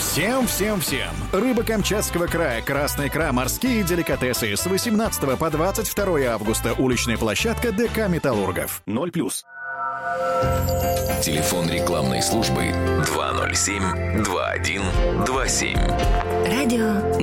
Всем! Рыба Камчатского края, красная икра, морские деликатесы с 18 по 22 августа. Уличная площадка ДК «Металлургов». 0+. Телефон рекламной службы 207-2127. Радио